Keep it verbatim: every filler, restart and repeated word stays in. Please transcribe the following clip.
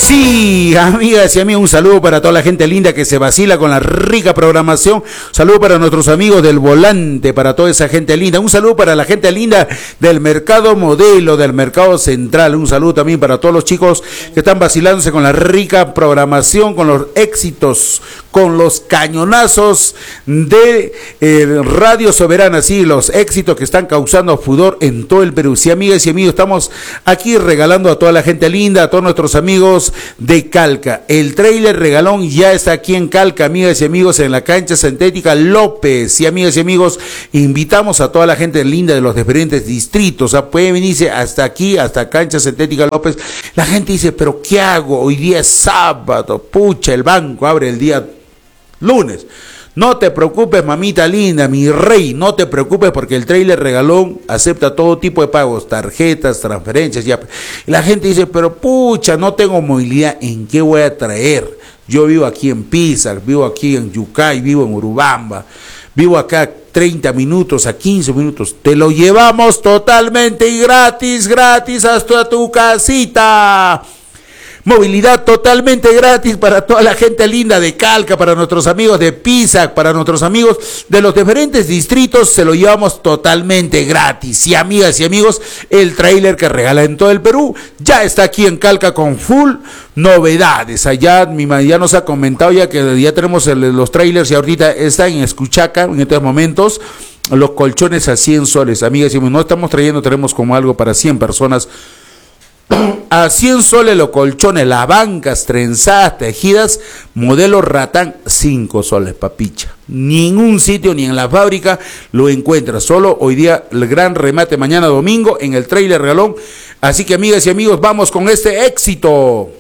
Sí, amigas y amigos, un saludo para toda la gente linda que se vacila con la rica programación. Un saludo para nuestros amigos del volante, para toda esa gente linda. Un saludo para la gente linda del mercado modelo, del mercado central. Un saludo también para todos los chicos que están vacilándose con la rica programación, con los éxitos, con los cañonazos de eh, Radio Soberana. Sí, los éxitos que están causando furor en todo el Perú. Sí, amigas y amigos, estamos aquí regalando a toda la gente linda, a todos nuestros amigos de Calca. El tráiler regalón ya está aquí en Calca, amigas y amigos, en la cancha sintética López. Y amigas y amigos, invitamos a toda la gente linda de los diferentes distritos. O sea, pueden venirse hasta aquí, hasta cancha sintética López. La gente dice, pero ¿qué hago? Hoy día es sábado, pucha, el banco abre el día lunes. No te preocupes, mamita linda, mi rey, no te preocupes porque el tráiler regalón acepta todo tipo de pagos, tarjetas, transferencias, ya. La gente dice, pero pucha, no tengo movilidad, ¿en qué voy a traer? Yo vivo aquí en Pisac, vivo aquí en Yucay, vivo en Urubamba, vivo acá treinta minutos a quince minutos, te lo llevamos totalmente y gratis, gratis hasta tu casita. Movilidad totalmente gratis para toda la gente linda de Calca, para nuestros amigos de Pisac, para nuestros amigos de los diferentes distritos, se lo llevamos totalmente gratis. Y amigas y amigos, el tráiler que regala en todo el Perú ya está aquí en Calca con full novedades. Allá mi ya nos ha comentado ya que ya tenemos el, los trailers y ahorita está en Escuchaca en estos momentos. Los colchones a cien soles, amigas y amigos, no estamos trayendo, tenemos como algo para cien personas. A cien soles los colchones, las bancas trenzadas, tejidas, modelo ratán, cinco soles, papicha. Ningún sitio ni en la fábrica lo encuentras, solo hoy día el gran remate mañana domingo en el tráiler regalón. Así que amigas y amigos, vamos con este éxito.